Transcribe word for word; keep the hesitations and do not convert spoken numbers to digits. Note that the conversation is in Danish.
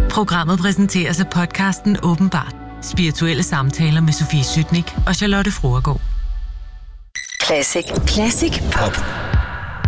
Programmet præsenteres af podcasten Åbenbart. Spirituelle samtaler med Sofie Sytnik og Charlotte Fruergaard. Classic. Classic Pop.